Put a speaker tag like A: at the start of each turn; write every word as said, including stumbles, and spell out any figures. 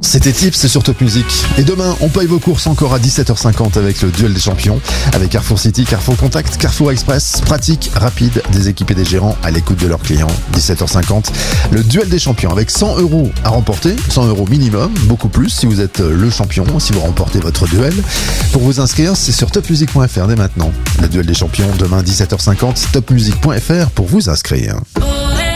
A: C'était Tips sur Top Music. Et demain, on paye vos courses encore à dix-sept heures cinquante avec le duel des champions. Avec Carrefour City, Carrefour Contact, Carrefour Express. Pratique, rapide, des équipes et des gérants à l'écoute de leurs clients. dix-sept heures cinquante. Le duel des champions avec cent euros à remporter. cent euros minimum, beaucoup plus si vous êtes le champion, si vous remportez votre duel. Pour vous inscrire, c'est sur top music point f r dès maintenant. Le duel des champions, demain dix-sept heures cinquante, top music point f r pour vous inscrire.